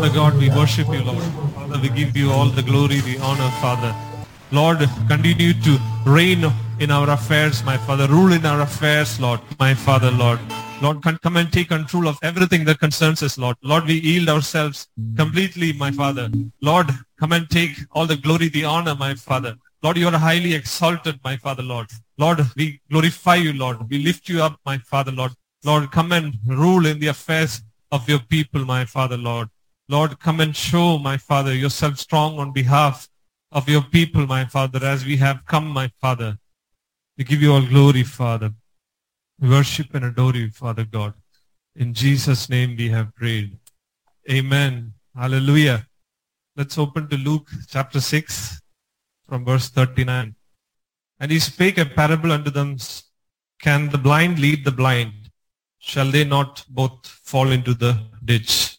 Father God, we worship you, Lord. Father, we give you all the glory, the honor, Father. Lord, continue to reign in our affairs, my Father. Rule in our affairs, Lord, my Father, Lord. Lord, come and take control of everything that concerns us, Lord. Lord, we yield ourselves completely, my Father. Lord, come and take all the glory, the honor, my Father. Lord, you are highly exalted, my Father, Lord. Lord, we glorify you, Lord. We lift you up, my Father, Lord. Lord, come and rule in the affairs of your people, my Father, Lord. Lord, come and show, my Father, yourself strong on behalf of your people, my Father, as we have come, my Father. We give you all glory, Father. We worship and adore you, Father God. In Jesus' name we have prayed. Amen. Hallelujah. Let's open to Luke chapter 6 from verse 39. And he spake a parable unto them, can the blind lead the blind? Shall they not both fall into the ditch?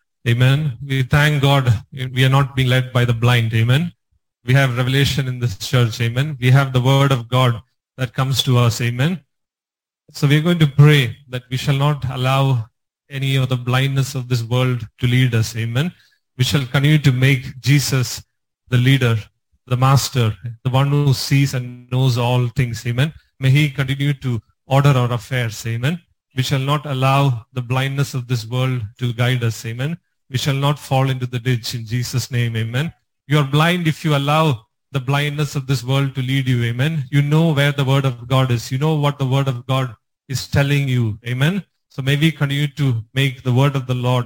Amen. We thank God we are not being led by the blind. Amen. We have revelation in this church. Amen. We have the word of God that comes to us. Amen. So we are going to pray that we shall not allow any of the blindness of this world to lead us. Amen. We shall continue to make Jesus the leader, the master, the one who sees and knows all things. Amen. May he continue to order our affairs. Amen. We shall not allow the blindness of this world to guide us. Amen. We shall not fall into the ditch in Jesus' name. Amen. You are blind if you allow the blindness of this world to lead you. Amen. You know where the word of God is. You know what the word of God is telling you. Amen. So may we continue to make the word of the Lord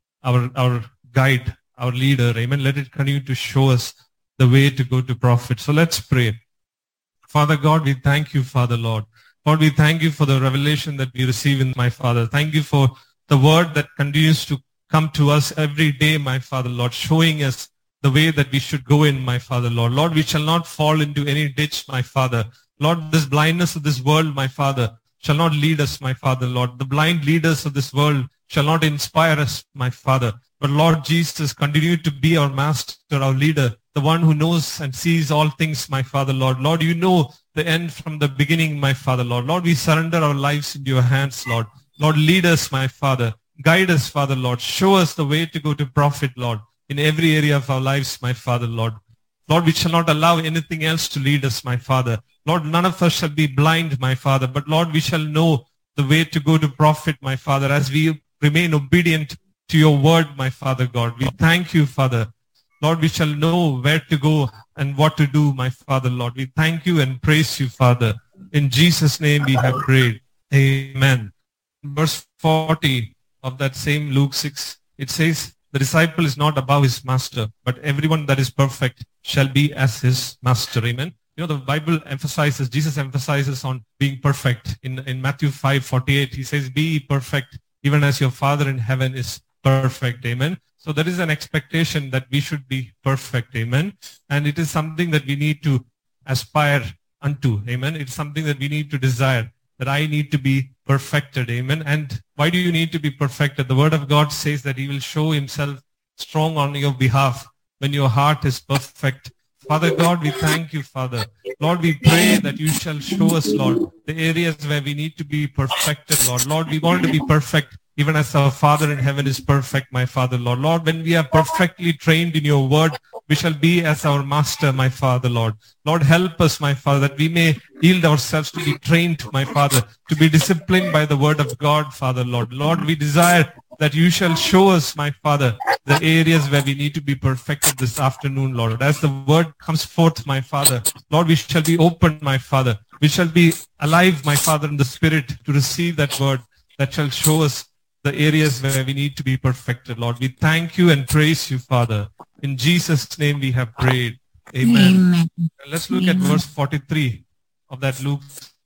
our guide, our leader. Amen. Let it continue to show us the way to go to profit. So let's pray. Father God, we thank you, Father Lord. Lord, we thank you for the revelation that we receive in my Father. Thank you for the word that continues to come to us every day, my Father, Lord, showing us the way that we should go in, my Father, Lord. Lord, we shall not fall into any ditch, my Father. Lord, this blindness of this world, my Father, shall not lead us, my Father, Lord. The blind leaders of this world shall not inspire us, my Father. But Lord Jesus, continue to be our master, our leader, the one who knows and sees all things, my Father, Lord. Lord, you know the end from the beginning, my Father, Lord. Lord, we surrender our lives into your hands, Lord. Lord, lead us, my Father. Guide us, Father, Lord. Show us the way to go to profit, Lord, in every area of our lives, my Father, Lord. Lord, we shall not allow anything else to lead us, my Father. Lord, none of us shall be blind, my Father, but Lord, we shall know the way to go to profit, my Father, as we remain obedient to your word, my Father God. We thank you, Father. Lord, we shall know where to go and what to do, my Father, Lord. We thank you and praise you, Father. In Jesus' name we have prayed. Amen. Verse 40 of that same Luke 6, it says, the disciple is not above his master, but everyone that is perfect shall be as his master. Amen. You know, the Bible emphasizes, Jesus emphasizes on being perfect. In Matthew 5:48, he says, be perfect, even as your Father in heaven is perfect. Amen. So there is an expectation that we should be perfect. Amen. And it is something that we need to aspire unto. Amen. It's something that we need to desire, that I need to be perfected. Amen. And why do you need to be perfected? The word of God says that he will show himself strong on your behalf when your heart is perfect. Father God, we thank you, Father. Lord, we pray that you shall show us, Lord, the areas where we need to be perfected, Lord. Lord, we want to be perfect even as our Father in heaven is perfect, my Father, Lord. Lord, when we are perfectly trained in your word, we shall be as our master, my Father, Lord. Lord, help us, my Father, that we may yield ourselves to be trained, my Father, to be disciplined by the word of God, Father, Lord. Lord, we desire that you shall show us, my Father, the areas where we need to be perfected this afternoon, Lord. As the word comes forth, my Father, Lord, we shall be open, my Father. We shall be alive, my Father, in the Spirit to receive that word that shall show us the areas where we need to be perfected, Lord. We thank you and praise you, Father. In Jesus' name we have prayed. Amen. Amen. Let's look at verse 43 of that Luke.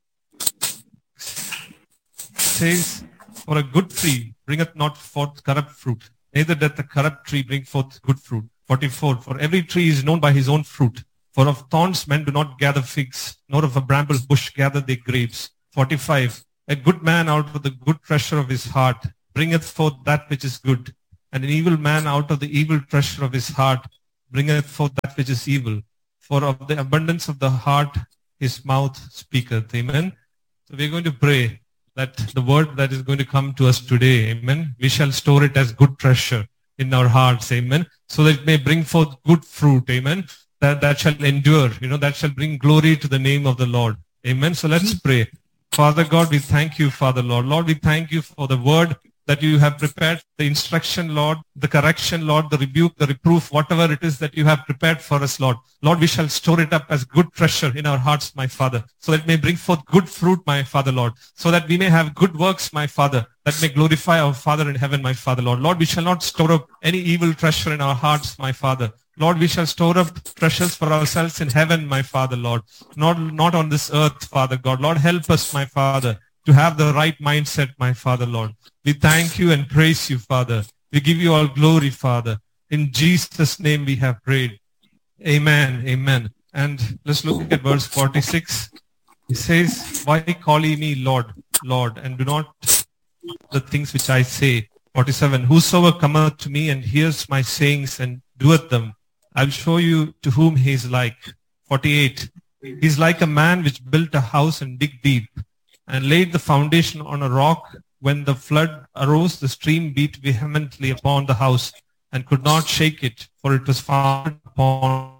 It says, for a good tree bringeth not forth corrupt fruit, neither doth a corrupt tree bring forth good fruit. 44, for every tree is known by his own fruit. For of thorns men do not gather figs, nor of a bramble bush gather they grapes. 45, a good man out of the good treasure of his heart bringeth forth that which is good, and an evil man out of the evil treasure of his heart bringeth forth that which is evil. For of the abundance of the heart his mouth speaketh. Amen. So we're going to pray that the word that is going to come to us today, amen, we shall store it as good treasure in our hearts, amen, so that it may bring forth good fruit, amen, that shall endure, that shall bring glory to the name of the Lord, amen. So let's pray. Father God, we thank you, Father Lord. Lord, we thank you for the word that you have prepared, the instruction, Lord, the correction, Lord, the rebuke, the reproof, whatever it is that you have prepared for us, Lord. Lord, we shall store it up as good treasure in our hearts, my Father, so that it may bring forth good fruit, my Father, Lord, so that we may have good works, my Father, that may glorify our Father in heaven, my Father, Lord. Lord, we shall not store up any evil treasure in our hearts, my Father. Lord, we shall store up treasures for ourselves in heaven, my Father, Lord, not on this earth, Father God. Lord, help us, my Father, to have the right mindset, my Father, Lord. We thank you and praise you, Father. We give you all glory, Father. In Jesus' name we have prayed. Amen. Amen. And let's look at verse 46. It says, why call ye me Lord, Lord, and do not the things which I say? 47. Whosoever cometh to me and hears my sayings and doeth them, I will show you to whom he is like. 48. He is like a man which built a house and dig deep, and laid the foundation on a rock. When the flood arose, the stream beat vehemently upon the house and could not shake it, for it was founded upon.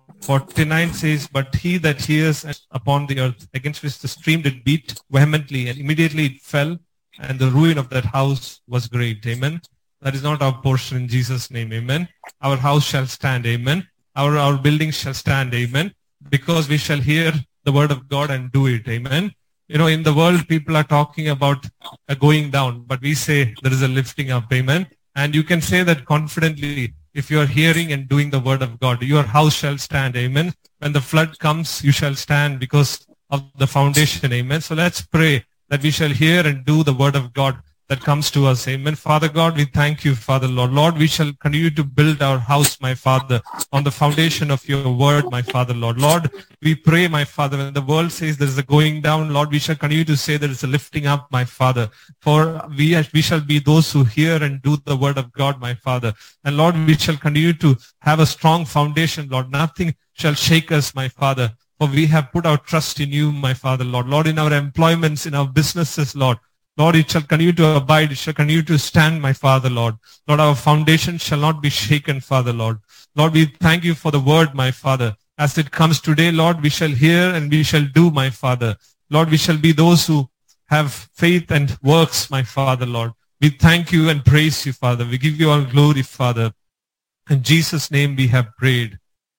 49 says, but he that hears upon the earth, against which the stream did beat vehemently, and immediately it fell, and the ruin of that house was great. Amen. That is not our portion in Jesus' name. Amen. Our house shall stand. Amen. Our buildings shall stand. Amen. Because we shall hear the word of God and do it. Amen. In the world, people are talking about a going down, but we say there is a lifting up. Amen. And you can say that confidently if you are hearing and doing the word of God. Your house shall stand. Amen. When the flood comes, you shall stand because of the foundation. Amen. So let's pray that we shall hear and do the word of God that comes to us. Amen. Father God, we thank you, Father Lord. Lord, we shall continue to build our house, my Father, on the foundation of your word, my Father Lord. Lord, we pray, my Father, when the world says there is a going down, Lord, we shall continue to say there is a lifting up, my Father. For we shall be those who hear and do the word of God, my Father. And Lord, we shall continue to have a strong foundation, Lord. Nothing shall shake us, my Father. For we have put our trust in you, my Father, Lord. Lord, in our employments, in our businesses, Lord. Lord, it shall continue to abide. It shall continue to stand, my Father, Lord. Lord, our foundation shall not be shaken, Father, Lord. Lord, we thank you for the word, my Father. As it comes today, Lord, we shall hear and we shall do, my Father. Lord, we shall be those who have faith and works, my Father, Lord. We thank you and praise you, Father. We give you all glory, Father. In Jesus' name we have prayed.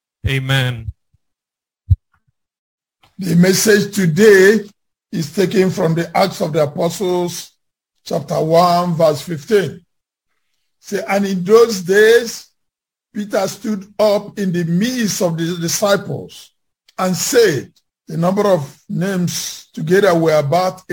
Amen. The message today is taken from the Acts of the Apostles, chapter 1, verse 15. Say, and in those days, Peter stood up in the midst of the disciples and said, the number of names together were about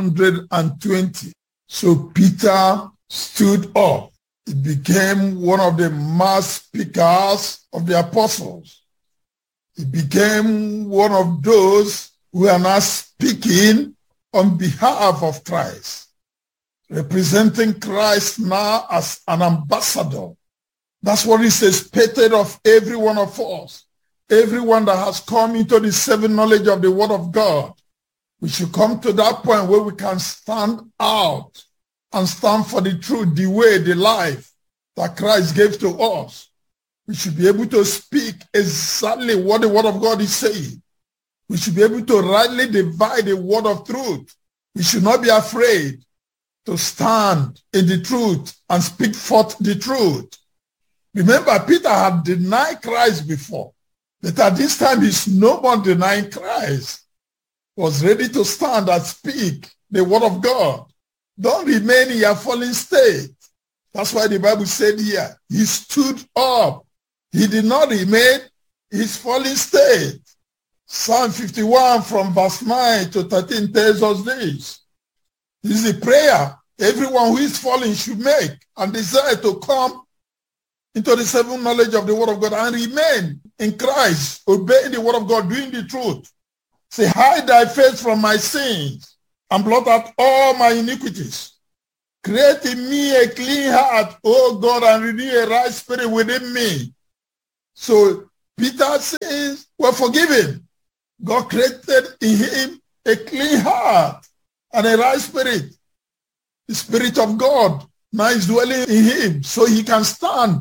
120. So Peter stood up. He became one of the mass speakers of the apostles. He became one of those who are now speaking on behalf of Christ, representing Christ now as an ambassador. That's what is expected of every one of us. Everyone that has come into the saving knowledge of the word of God. We should come to that point where we can stand out and stand for the truth, the way, the life that Christ gave to us. We should be able to speak exactly what the word of God is saying. We should be able to rightly divide the word of truth. We should not be afraid to stand in the truth and speak forth the truth. Remember, Peter had denied Christ before, but at this time, he's no more denying Christ. He was ready to stand and speak the word of God. Don't remain in your fallen state. That's why the Bible said here, he stood up. He did not remain in his fallen state. Psalm 51 from verse 9 to 13 tells us this. This is a prayer everyone who is fallen should make and desire to come into the saving knowledge of the word of God and remain in Christ, obeying the word of God, doing the truth. Say, hide thy face from my sins and blot out all my iniquities. Create in me a clean heart, O God, and renew a right spirit within me. So Peter's sins were forgiven. God created in him a clean heart and a right spirit. The Spirit of God now is dwelling in him, so he can stand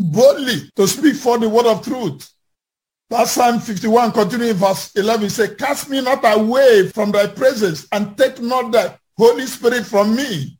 boldly to speak for the word of truth. That's Psalm 51, continuing verse 11, it says, cast me not away from thy presence, and take not thy Holy Spirit from me.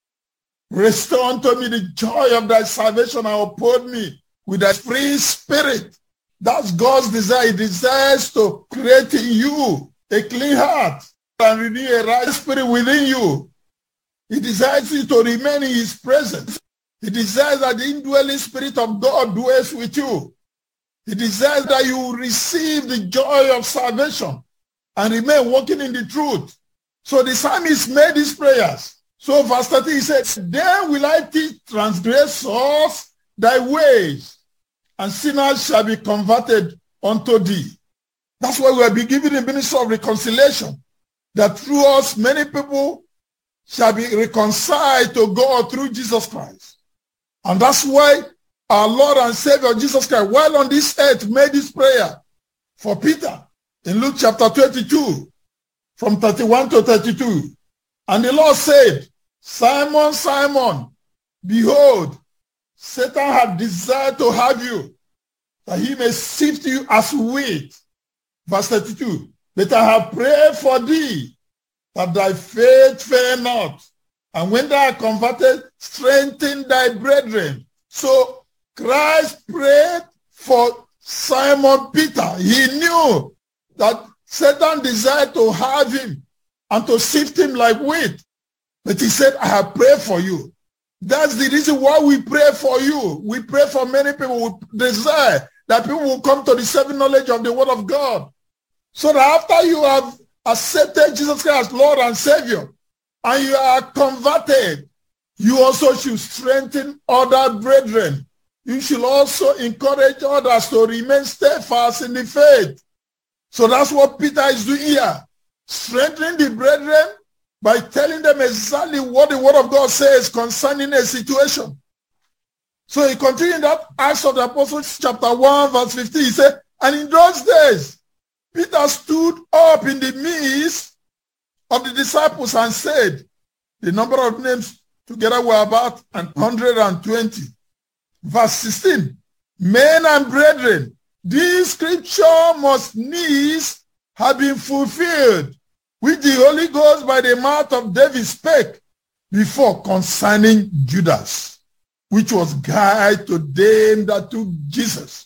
Restore unto me the joy of thy salvation, and uphold me with thy free spirit. That's God's desire. He desires to create in you a clean heart and renew a right spirit within you. He desires you to remain in his presence. He desires that the indwelling spirit of God dwells with you. He desires that you receive the joy of salvation and remain walking in the truth. So the psalmist made these prayers. So verse 30, he says, then will I teach transgressors thy ways, and sinners shall be converted unto thee. That's why we have been given the ministry of reconciliation, that through us many people shall be reconciled to God through Jesus Christ. And that's why our Lord and Savior Jesus Christ, while on this earth, made this prayer for Peter in Luke chapter 22, from 31 to 32. And the Lord said, Simon, Simon, behold, Satan had desired to have you, that he may sift you as wheat. Verse 32, but I have prayed for thee, that thy faith fail not. And when thou art converted, strengthen thy brethren. So Christ prayed for Simon Peter. He knew that Satan desired to have him and to sift him like wheat. But he said, I have prayed for you. That's the reason why we pray for you. We pray for many people. We desire that people will come to the saving knowledge of the word of God. So that after you have accepted Jesus Christ as Lord and Savior, and you are converted, you also should strengthen other brethren. You should also encourage others to remain steadfast in the faith. So that's what Peter is doing here. Strengthening the brethren by telling them exactly what the word of God says concerning a situation. So he continued that Acts of the Apostles chapter 1 verse 15. He said, and in those days, Peter stood up in the midst of the disciples and said, the number of names together were about 120. Verse 16, men and brethren, this scripture must needs have been fulfilled, which the Holy Ghost by the mouth of David spake before concerning Judas, which was guide to them that took Jesus.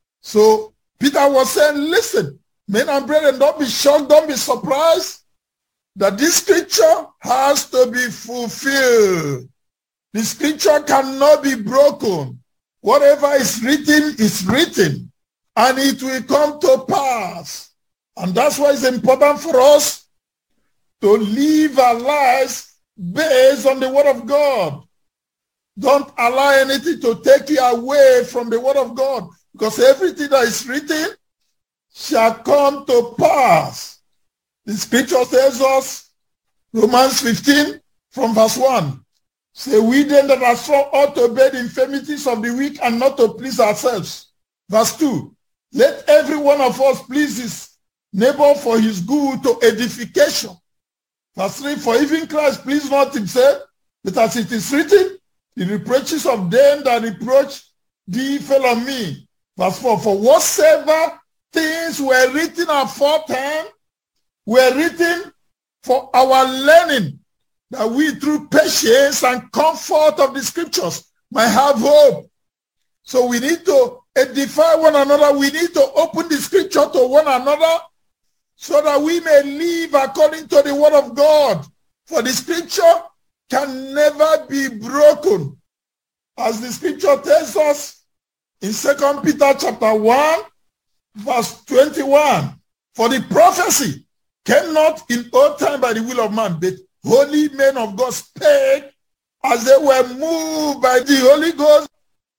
So Peter was saying, listen, men and brethren, don't be shocked, don't be surprised that this scripture has to be fulfilled. The scripture cannot be broken. Whatever is written, and it will come to pass. And that's why it's important for us to live our lives based on the word of God. Don't allow anything to take you away from the word of God, because everything that is written shall come to pass. The scripture tells us, Romans 15 from verse 1, say, we then that are strong ought to bear the infirmities of the weak and not to please ourselves. Verse 2, let every one of us please his neighbor for his good to edification. Verse 3, for even Christ pleased not himself, but as it is written, the reproaches of them that reproach thee fell on me. Verse 4, for whatsoever things were written aforetime were written for our learning, that we through patience and comfort of the scriptures might have hope. So we need to edify one another. We need to open the scripture to one another so that we may live according to the word of God. For the scripture can never be broken. As the scripture tells us in 2 Peter chapter 1, verse 21, for the prophecy came not in old time by the will of man, but holy men of God spake as they were moved by the Holy Ghost.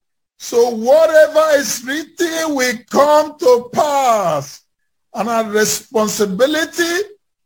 So whatever is written will come to pass. And our responsibility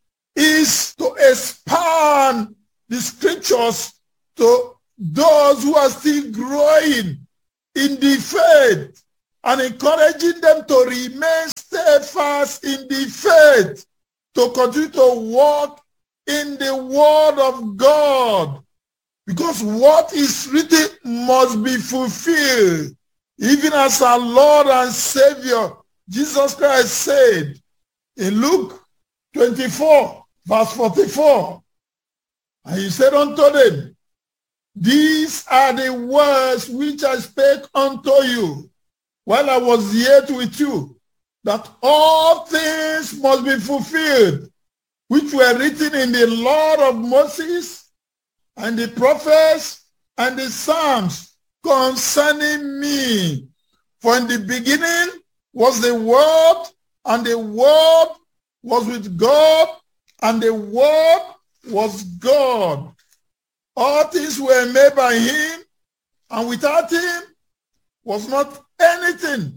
is to expand the scriptures to those who are still growing in the faith and encouraging them to remain steadfast in the faith, to continue to walk in the word of God, because what is written must be fulfilled. even as our Lord and Savior, Jesus Christ said in Luke 24, verse 44, and he said unto them, these are the words which I spake unto you while I was yet with you, that all things must be fulfilled, which were written in the law of Moses and the prophets and the Psalms concerning me. For in the beginning was the Word, and the Word was with God, and the Word was God. All things were made by him, and without him was not anything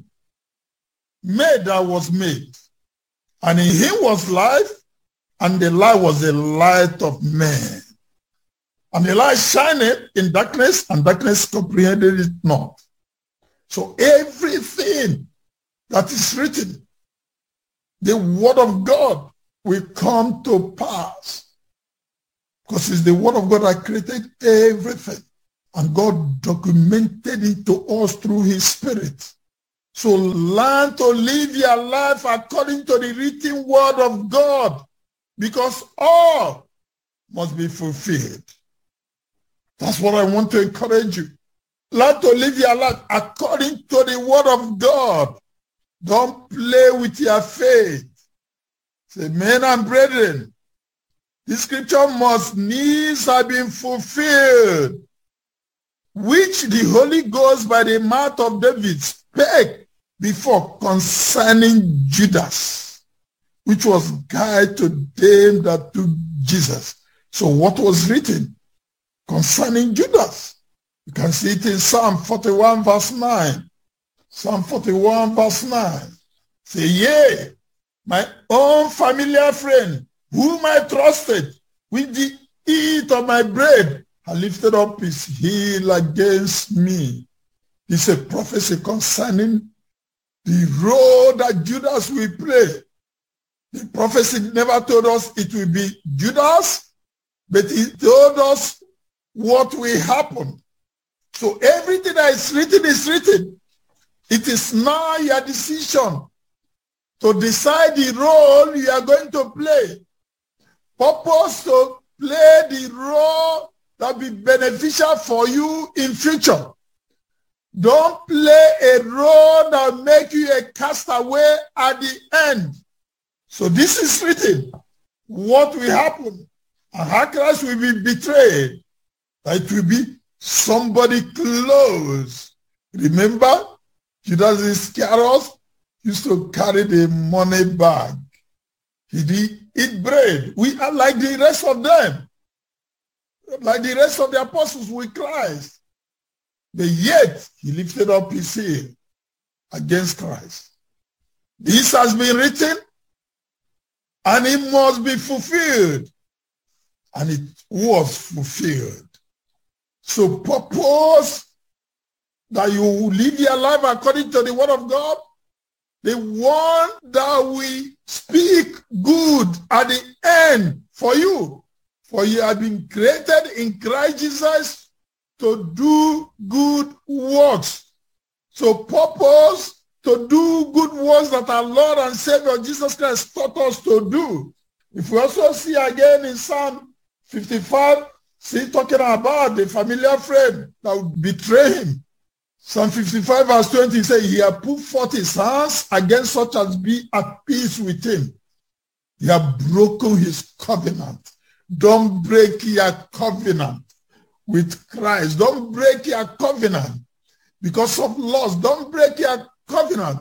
made that was made. And in him was life, and the light was the light of men. And the light shined in darkness, and darkness comprehended it not. So everything that is written, the word of God will come to pass. Because it's the word of God that created everything. And God documented it to us through his Spirit. So learn to live your life according to the written word of God, because all must be fulfilled. That's what I want to encourage you. Learn to live your life according to the word of God. Don't play with your faith. Say, men and brethren, the scripture must needs have been fulfilled, which the Holy Ghost by the mouth of David spake before concerning Judas, which was guide to them that took Jesus. So what was written concerning Judas? You can see it in Psalm 41 verse 9. Psalm 41 verse 9. Say, yea, my own familiar friend, whom I trusted with the eat of my bread, had lifted up his heel against me. It's a prophecy concerning the role that Judas will play. The prophecy never told us it will be Judas, but it told us what will happen. So everything that is written is written. It is now your decision to decide the role you are going to play. Purpose to play the role that will be beneficial for you in future. Don't play a role that will make you a castaway at the end. So this is written. What will happen? And how Christ will be betrayed. It will be somebody close. Remember, Judas Iscariot used to carry the money bag. He did eat bread. We are like the rest of them. Like the rest of the apostles with Christ. But yet, he lifted up his heel against Christ. This has been written, and it must be fulfilled. And it was fulfilled. So purpose that you live your life according to the word of God, the one that will speak good at the end for you. For you have been created in Christ Jesus to do good works. So purpose to do good works that our Lord and Savior Jesus Christ taught us to do. If we also see again in Psalm 55, see talking about the familiar friend that would betray him. Psalm 55 verse 20 says, he had put forth his hands against such as be at peace with him. He had broken his covenant. Don't break your covenant with Christ. Don't break your covenant because of loss. Don't break your covenant.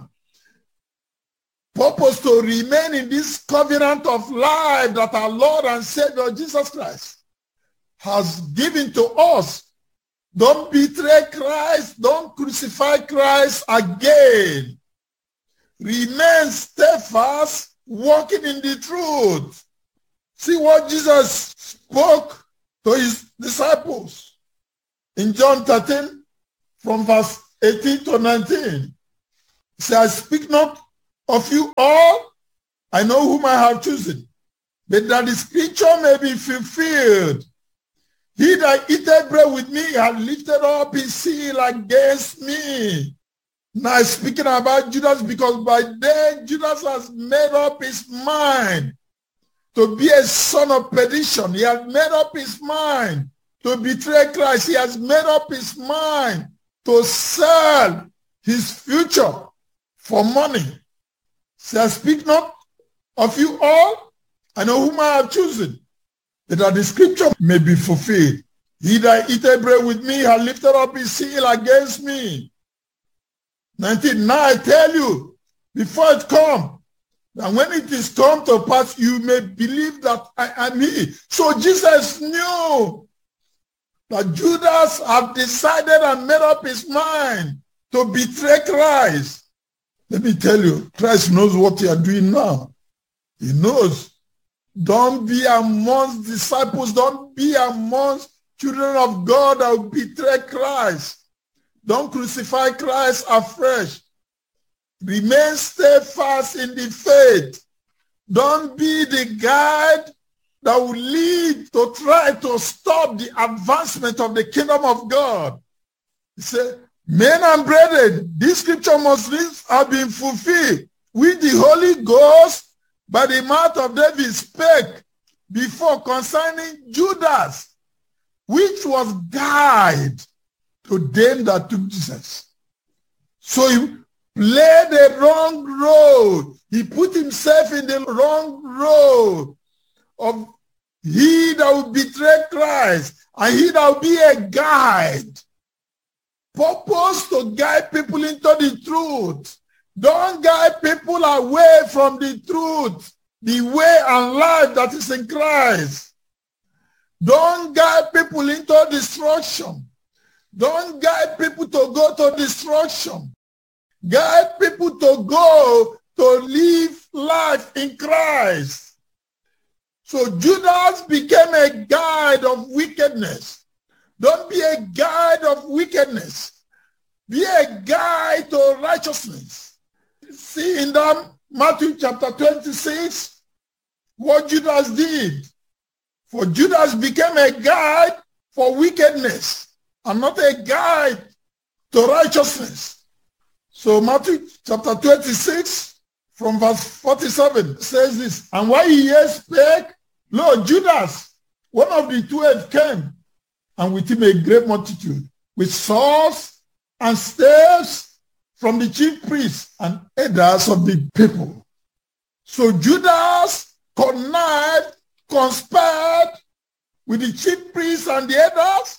Purpose to remain in this covenant of life that our Lord and Savior Jesus Christ has given to us. Don't betray Christ. Don't crucify Christ again. Remain steadfast, walking in the truth. See what Jesus spoke to his disciples in John 13 from verse 18 to 19. He said, I speak not of you all, I know whom I have chosen, but that the scripture may be fulfilled. He that eateth bread with me hath lifted up his heel against me. Now speaking about Judas, because by then Judas has made up his mind to be a son of perdition. He has made up his mind to betray Christ. He has made up his mind to sell his future for money. So I speak not of you all, I know whom I have chosen, that the scripture may be fulfilled. He that eateth bread with me hath lifted up his heel against me. 19. Now I tell you, before it come, that when it is come to pass, you may believe that I am he. So Jesus knew that Judas had decided and made up his mind to betray Christ. Let me tell you, Christ knows what you are doing now. He knows. Don't be amongst disciples. Don't be amongst children of God that will betray Christ. Don't crucify Christ afresh. Remain steadfast in the faith. Don't be the guide that will lead to try to stop the advancement of the kingdom of God. He said, men and brethren, this scripture must have been fulfilled, which the Holy Ghost by the mouth of David spake before concerning Judas, which was guide to them that took Jesus. So he played the wrong road. He put himself in the wrong road of he that will betray Christ and he that will be a guide. Purpose to guide people into the truth. Don't guide people away from the truth, the way and life that is in Christ. Don't guide people into destruction. Don't guide people to go to destruction. Guide people to go to live life in Christ. So Judas became a guide of wickedness. Don't be a guide of wickedness. Be a guide to righteousness. See in that Matthew chapter 26, what Judas did. For Judas became a guide for wickedness and not a guide to righteousness. So Matthew chapter 26 from verse 47 says this, and while he yet spake, lo, Judas, one of the 12 came, and with him a great multitude, with swords and staves from the chief priests and elders of the people. So Judas connived, conspired with the chief priests and the elders.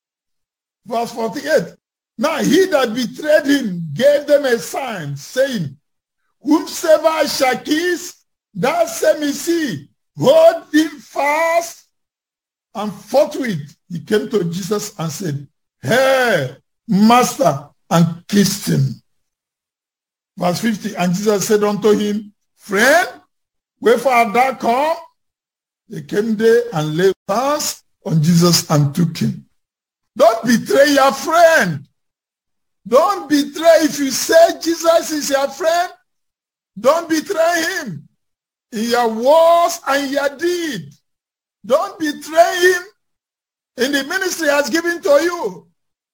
Verse 48. Now he that betrayed him gave them a sign, saying, whomsoever I shall kiss, that same is he. Hold him fast. And forthwith he came to Jesus and said, hey, master, and kissed him. Verse 50, and Jesus said unto him, friend, wherefore art thou come? They came there and laid hands on Jesus and took him. Don't betray your friend. Don't betray. If you say Jesus is your friend, don't betray him in your words and your deed. Don't betray him in the ministry he has given to you.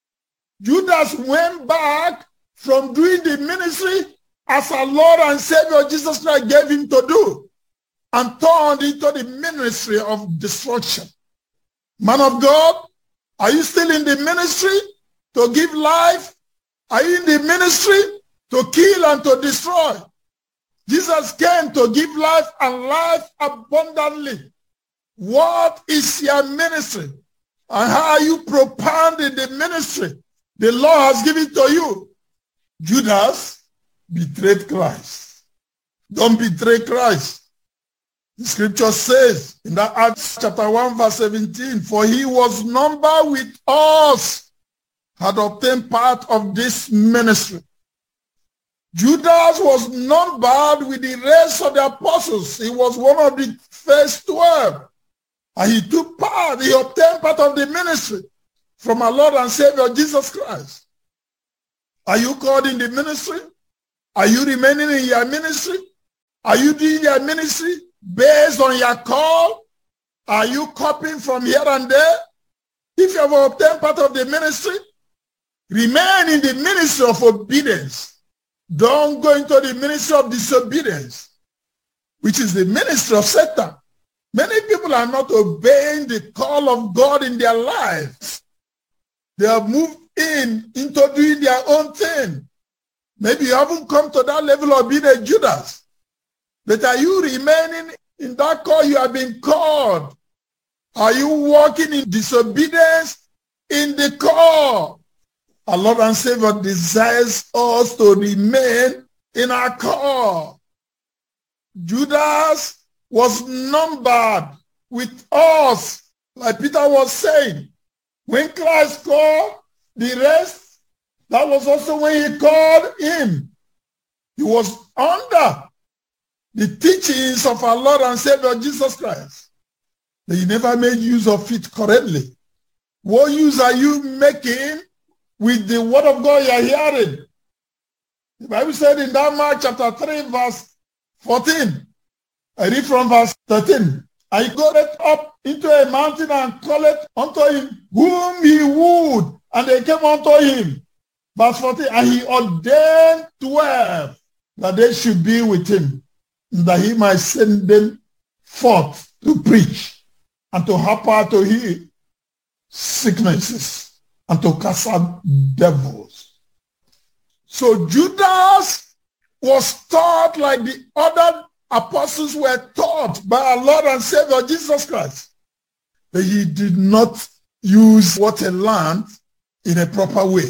Judas went back from doing the ministry as our Lord and Savior Jesus Christ gave him to do and turned into the ministry of destruction. Man of God, are you still in the ministry to give life? Are you in the ministry to kill and to destroy? Jesus came to give life and life abundantly. What is your ministry? And how are you propounding the ministry the Lord has given to you? Judas betrayed Christ. Don't betray Christ. The scripture says in that Acts chapter 1 verse 17, for he was numbered with us, had obtained part of this ministry. Judas was numbered with the rest of the apostles. He was one of the first 12. And he took part, he obtained part of the ministry from our Lord and Savior Jesus Christ. Are you called in the ministry? Are you remaining in your ministry? Are you doing your ministry based on your call? Are you copying from here and there? If you have obtained part of the ministry, remain in the ministry of obedience. Don't go into the ministry of disobedience, which is the ministry of Satan. Many people are not obeying the call of God in their lives. They have moved into doing their own thing. Maybe you haven't come to that level of being a Judas. But are you remaining in that call you have been called? Are you walking in disobedience in the call? Our Lord and Savior desires us to remain in our call. Judas was numbered with us, like Peter was saying. When Christ called the rest, that was also when he called him. He was under the teachings of our Lord and Savior Jesus Christ. But he never made use of it correctly. What use are you making with the word of God you are hearing? The Bible said in that Mark chapter 3 verse 14, I read from verse 13, and he got up into a mountain and called unto him whom he would, and they came unto him. Verse 14, and he ordained 12 that they should be with him, that he might send them forth to preach and to help out to heal sicknesses and to cast out devils. So Judas was taught like the other apostles were taught by our Lord and Savior Jesus Christ. But he did not use what he learned in a proper way.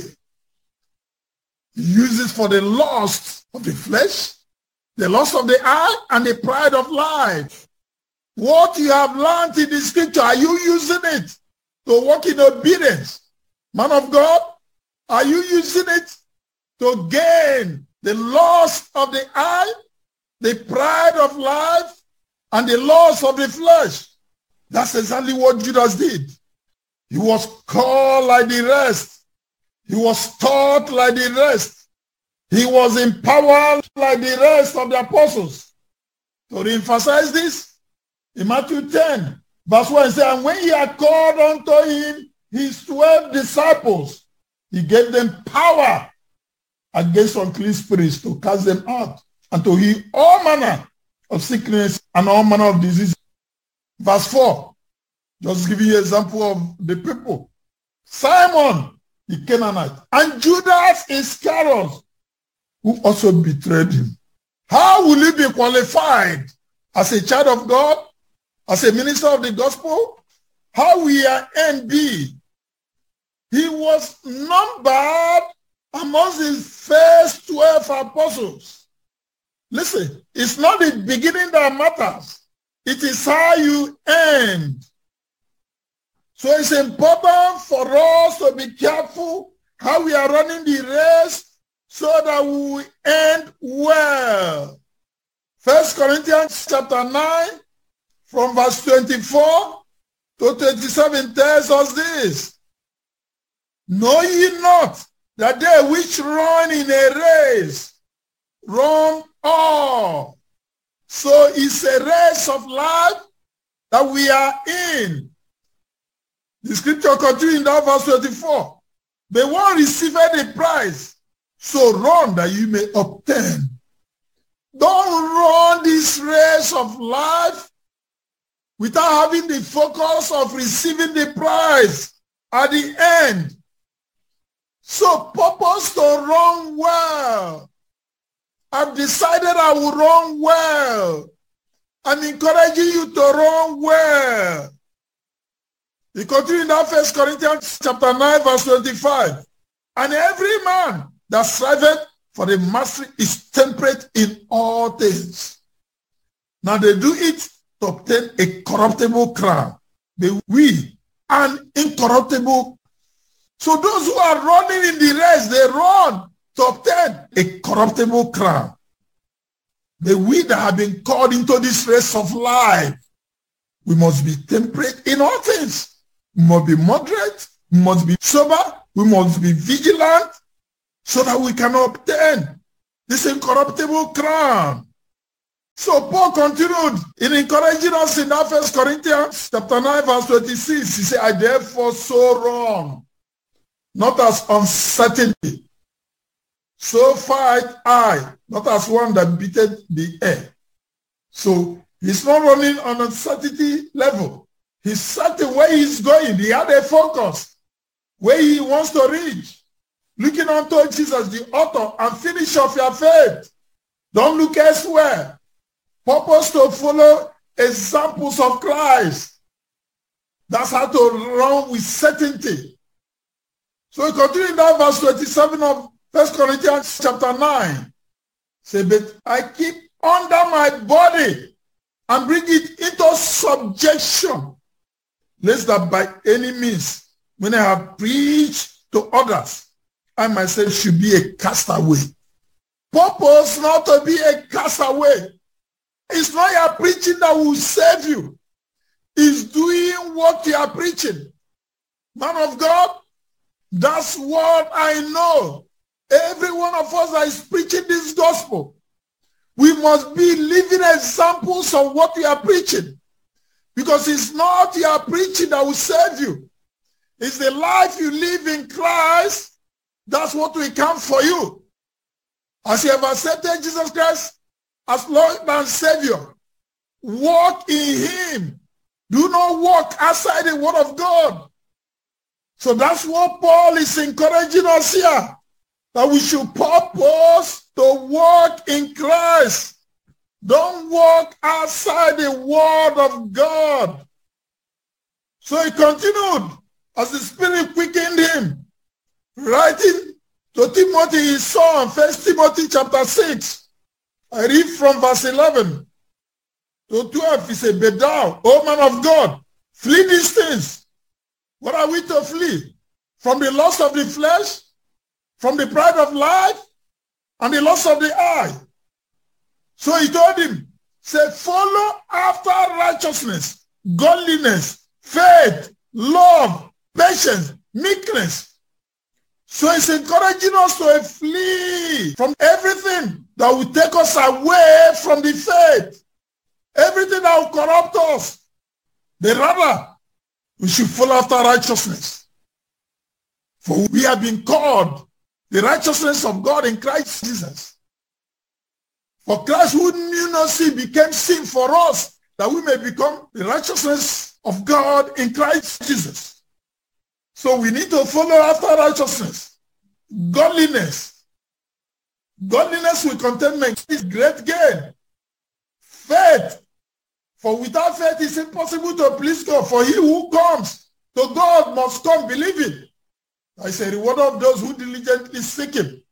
He used it for the lust of the flesh, the lust of the eye, and the pride of life. What you have learned in the scripture, are you using it to walk in obedience? Man of God, are you using it to gain the lust of the eye, the pride of life, and the lust of the flesh? That's exactly what Judas did. He was called like the rest. He was taught like the rest. He was empowered like the rest of the apostles. To emphasize this, in Matthew 10, verse 1, it says, and when he had called unto him his 12 disciples, he gave them power against unclean spirits to cast them out and to heal all manner of sickness and all manner of disease. Verse 4, just giving you an example of the people. Simon, the Canaanite, and Judas Iscariot, who also betrayed him. How will he be qualified as a child of God, as a minister of the gospel? How will your end be? He was numbered amongst his first 12 apostles. Listen, it's not the beginning that matters. It is how you end. So it's important for us to be careful how we are running the race so that we will end well. 1 Corinthians chapter 9 from verse 24 to 27 tells us this. Know ye not that they which run in a race run all? So it's a race of life that we are in. The scripture continues in that verse 24. The one received the prize, so run that you may obtain. Don't run this race of life without having the focus of receiving the prize at the end. So purpose to run well. I've decided I will run well. I'm encouraging you to run well. He continued in that 1 Corinthians chapter 9 verse 25. And every man that striveth for the mastery is temperate in all things. Now they do it to obtain a corruptible crown. We an incorruptible. So those who are running in the race, they run to obtain a corruptible crown. We that have been called into this race of life, we must be temperate in all things. We must be moderate, we must be sober, we must be vigilant, so that we can obtain this incorruptible crown. So Paul continued in encouraging us in that 1 Corinthians chapter 9 verse 26. He said, I therefore so run, not as uncertainty. so fight I, not as one that beateth the air. So he's not running on a certainty level. He's certain where he's going. He had a focus, where he wants to reach. Looking unto Jesus, the author and finisher of your faith. Don't look elsewhere. Purpose to follow examples of Christ. That's how to run with certainty. So we continue in that verse 27 of 1 Corinthians chapter 9. Say, but I keep under my body and bring it into subjection, lest that by any means, when I have preached to others, I myself should be a castaway. Purpose not to be a castaway. It's not your preaching that will save you. It's doing what you are preaching. Man of God, that's what I know. Every one of us that is preaching this gospel, we must be living examples of what we are preaching. Because it's not your preaching that will save you. It's the life you live in Christ. That's what will count for you. As you have accepted Jesus Christ as Lord and Savior, walk in him. Do not walk outside the word of God. So that's what Paul is encouraging us here, that we should purpose to walk in Christ. Don't walk outside the word of God. So he continued as the Spirit quickened him, writing to Timothy his son, 1 Timothy chapter 6. I read from verse 11 to 12. He said, but thou, O man of God, flee these things. What are we to flee? From the lust of the flesh, from the pride of life, and the lust of the eye. So he told him, say, follow after righteousness, godliness, faith, love, patience, meekness. So he's encouraging us to flee from everything that will take us away from the faith, everything that will corrupt us. But rather, we should follow after righteousness. For we have been called the righteousness of God in Christ Jesus. For Christ, who knew no sin, became sin for us, that we may become the righteousness of God in Christ Jesus. So we need to follow after righteousness. Godliness. Godliness with contentment is great gain. Faith. For without faith it's impossible to please God. For he who comes to God must come believing. I say, reward of those who diligently seek him.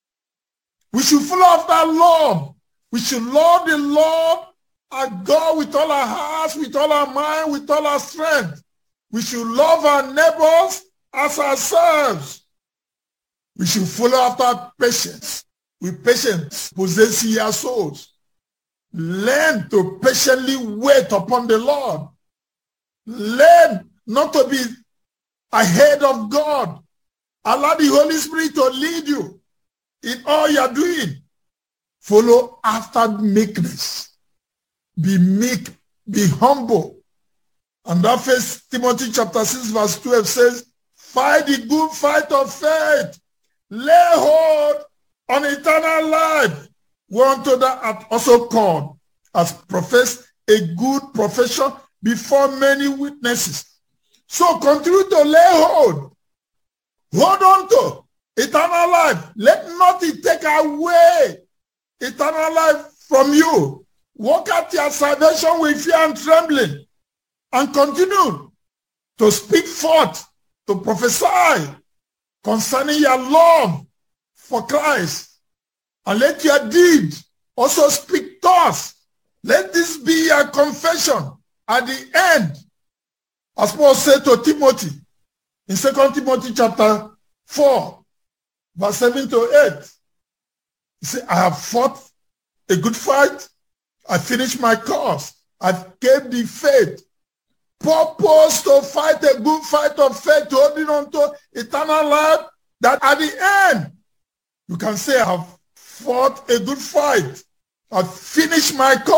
We should follow after love. We should love the Lord our God with all our hearts, with all our mind, with all our strength. We should love our neighbors as ourselves. We should follow after patience. With patience, possess your souls. Learn to patiently wait upon the Lord. Learn not to be ahead of God. Allow the Holy Spirit to lead you in all you're doing. Follow after meekness. Be meek, be humble. And that 1 Timothy chapter 6 verse 12 says, fight the good fight of faith. Lay hold on eternal life. Whereunto thou art also called, as professed a good profession before many witnesses. So continue to lay hold. Hold on to eternal life. Let nothing take away eternal life from you. Work out your salvation with fear and trembling. And continue to speak forth, to prophesy concerning your love for Christ. And let your deed also speak to us. Let this be your confession at the end. As Paul said to Timothy in 2 Timothy chapter 4, verse 7 to 8. He said, I have fought a good fight. I finished my course. I've kept the faith. Purpose to fight a good fight of faith, holding on to eternal life, that at the end, you can say, I have fought a good fight. I've finished my course.